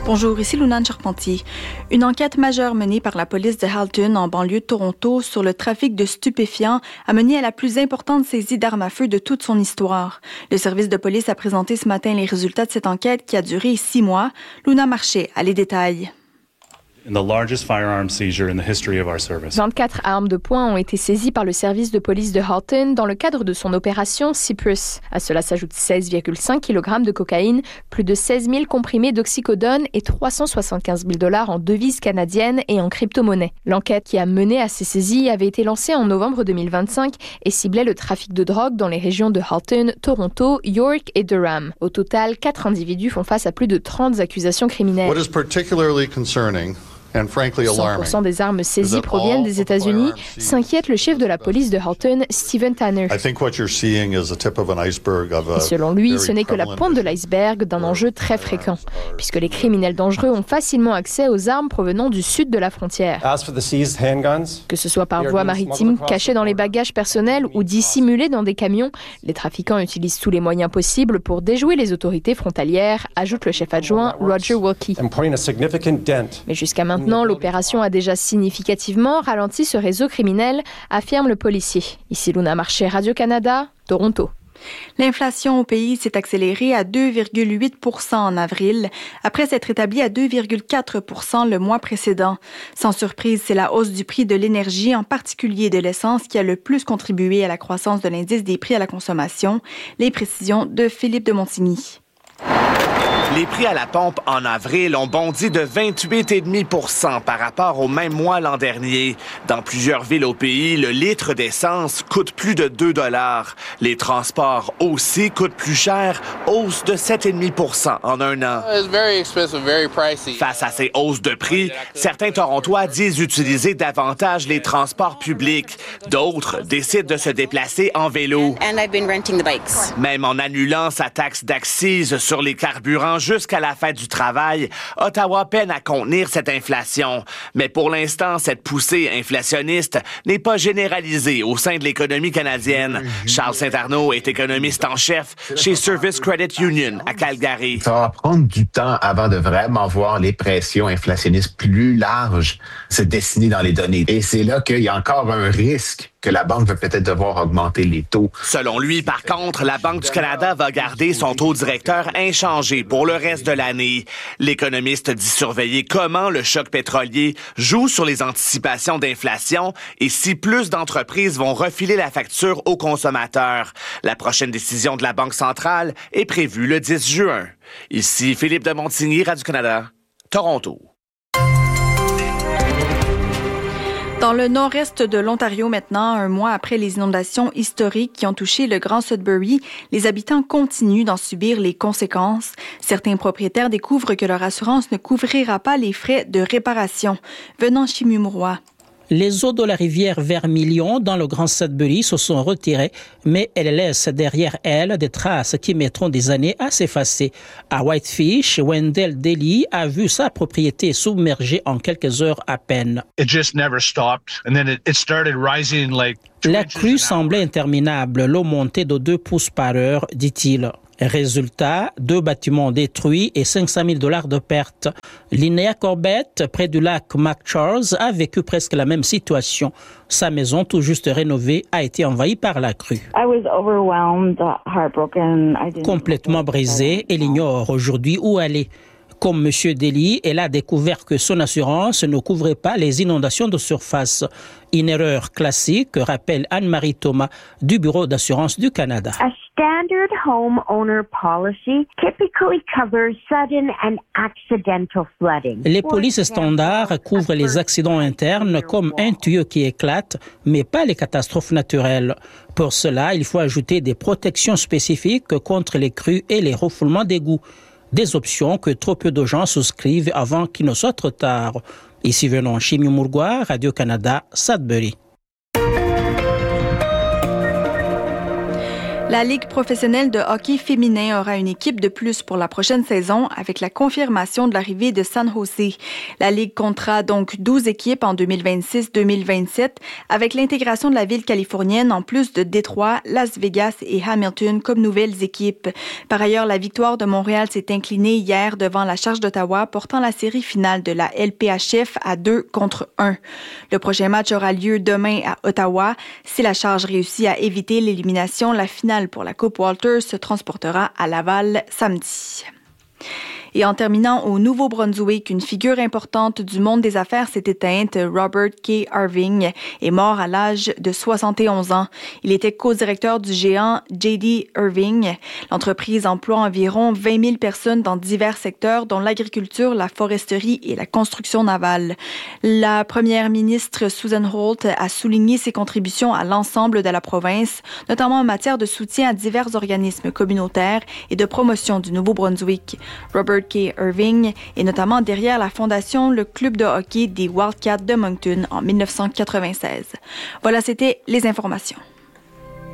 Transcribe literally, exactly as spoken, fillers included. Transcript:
Bonjour, ici Lunane Charpentier. Une enquête majeure menée par la police de Halton, en banlieue de Toronto, sur le trafic de stupéfiants a mené à la plus importante saisie d'armes à feu de toute son histoire. Le service de police a présenté ce matin les résultats de cette enquête qui a duré six mois. Luna Marché a les détails. vingt-quatre armes de poing ont été saisies par le service de police de Halton dans le cadre de son opération Cyprus. À cela s'ajoutent seize virgule cinq kilogrammes de cocaïne, plus de seize mille comprimés d'oxycodone et trois cent soixante-quinze mille dollars en devises canadiennes et en crypto-monnaie. L'enquête qui a mené à ces saisies avait été lancée en novembre deux mille vingt-cinq et ciblait le trafic de drogue dans les régions de Halton, Toronto, York et Durham. Au total, quatre individus font face à plus de trente accusations criminelles. What is particularly concerning cent pour cent des armes saisies proviennent des États-Unis, s'inquiète le chef de la police de Halton, Stephen Tanner. Et selon lui, ce n'est que la pointe de l'iceberg d'un enjeu très fréquent, puisque les criminels dangereux ont facilement accès aux armes provenant du sud de la frontière. Que ce soit par voie maritime, cachées dans les bagages personnels ou dissimulées dans des camions, les trafiquants utilisent tous les moyens possibles pour déjouer les autorités frontalières, ajoute le chef adjoint Roger Wilkie. Mais jusqu'à maintenant, Maintenant, l'opération a déjà significativement ralenti ce réseau criminel, affirme le policier. Ici Luna Marché, Radio-Canada, Toronto. L'inflation au pays s'est accélérée à deux virgule huit pour cent en avril, après s'être établie à deux virgule quatre pour cent le mois précédent. Sans surprise, c'est la hausse du prix de l'énergie, en particulier de l'essence, qui a le plus contribué à la croissance de l'indice des prix à la consommation. Les précisions de Philippe de Montigny. Les prix à la pompe en avril ont bondi de vingt-huit virgule cinq pour cent par rapport au même mois l'an dernier. Dans plusieurs villes au pays, le litre d'essence coûte plus de deux dollars. Les transports aussi coûtent plus cher, hausse de sept virgule cinq pour cent en un an. Face à ces hausses de prix, certains Torontois disent utiliser davantage les transports publics. D'autres décident de se déplacer en vélo. Même en annulant sa taxe d'accise sur les carburants jusqu'à la fête du travail, Ottawa peine à contenir cette inflation. Mais pour l'instant, cette poussée inflationniste n'est pas généralisée au sein de l'économie canadienne. Charles Saint-Arnaud est économiste en chef chez Service Credit Union à Calgary. Ça va prendre du temps avant de vraiment voir les pressions inflationnistes plus larges se dessiner dans les données. Et c'est là qu'il y a encore un risque que la Banque va peut-être devoir augmenter les taux. Selon lui, par contre, la Banque du Canada va garder son taux directeur inchangé pour le reste de l'année. L'économiste dit surveiller comment le choc pétrolier joue sur les anticipations d'inflation et si plus d'entreprises vont refiler la facture aux consommateurs. La prochaine décision de la Banque centrale est prévue le dix juin. Ici Philippe de Montigny, Radio-Canada, Toronto. Dans le nord-est de l'Ontario maintenant, un mois après les inondations historiques qui ont touché le Grand Sudbury, les habitants continuent d'en subir les conséquences. Certains propriétaires découvrent que leur assurance ne couvrira pas les frais de réparation. Venant Chimumurwa. Les eaux de la rivière Vermilion dans le Grand Sudbury se sont retirées, mais elles laissent derrière elles des traces qui mettront des années à s'effacer. À Whitefish, Wendell Daly a vu sa propriété submergée en quelques heures à peine. It just never stopped, and then it, it started rising like La crue semblait interminable, l'eau montait de deux pouces par heure, dit-il. Résultat, deux bâtiments détruits et cinq cent mille dollars de pertes. Linnea Corbett, près du lac McCharles, a vécu presque la même situation. Sa maison, tout juste rénovée, a été envahie par la crue. Complètement brisée, elle ignore aujourd'hui où aller. Comme M. Daly, elle a découvert que son assurance ne couvrait pas les inondations de surface. Une erreur classique, rappelle Anne-Marie Thomas du Bureau d'assurance du Canada. A standard homeowner policy typically covers sudden and accidental flooding. Les polices standards couvrent les accidents internes comme un tuyau qui éclate, mais pas les catastrophes naturelles. Pour cela, il faut ajouter des protections spécifiques contre les crues et les refoulements d'égouts. Des options que trop peu de gens souscrivent avant qu'il ne soit trop tard. Ici venons Chimumurwa, Radio-Canada, Sudbury. La Ligue professionnelle de hockey féminin aura une équipe de plus pour la prochaine saison avec la confirmation de l'arrivée de San Jose. La Ligue comptera donc douze équipes en deux mille vingt-six deux mille vingt-sept avec l'intégration de la ville californienne en plus de Détroit, Las Vegas et Hamilton comme nouvelles équipes. Par ailleurs, la victoire de Montréal s'est inclinée hier devant la Charge d'Ottawa portant la série finale de la L P H F à deux contre un. Le prochain match aura lieu demain à Ottawa. Si la Charge réussit à éviter l'élimination, la finale pour la Coupe Walters se transportera à Laval samedi. Et en terminant au Nouveau-Brunswick, une figure importante du monde des affaires s'est éteinte. Robert K. Irving est mort à l'âge de soixante et onze ans. Il était co-directeur du géant J D. Irving. L'entreprise emploie environ vingt mille personnes dans divers secteurs, dont l'agriculture, la foresterie et la construction navale. La première ministre Susan Holt a souligné ses contributions à l'ensemble de la province, notamment en matière de soutien à divers organismes communautaires et de promotion du Nouveau-Brunswick. Robert K. Irving est notamment derrière la fondation le club de hockey des Wildcats de Moncton en mille neuf cent quatre-vingt-seize. Voilà, c'était les informations.